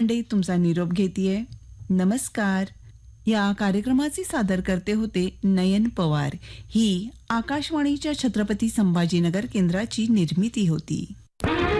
देशपांडे तुमचा निरोप घेतीये. नमस्कार. या कार्यक्रमाचे सादर करते होते नयन पवार. ही आकाशवाणीच्या छत्रपती संभाजीनगर केंद्राची निर्मिती होती.